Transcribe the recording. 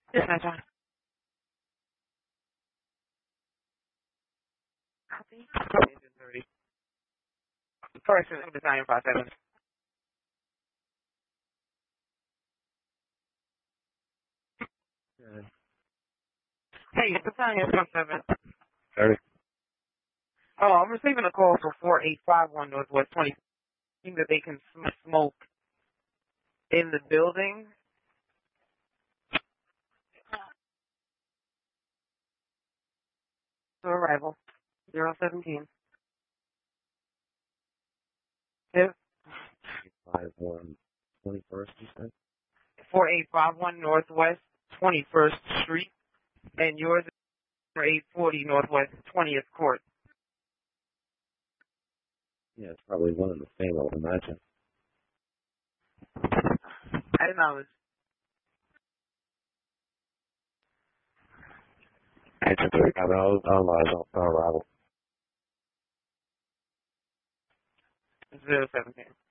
Yes, I John. I think it's 30. Correction, the time 5 7. Yeah. Hey, the time is 7. 30. Oh, I'm receiving a call for 4851 Northwest 20. Think that they can smoke in the building. To arrival 017. Yep. 51 21st, you said? 4851 Northwest 21st Street, and yours is 840 Northwest 20th Court. Yeah, it's probably one and the same, I would imagine. I didn't know. Agent 30, I'll arrival. 017.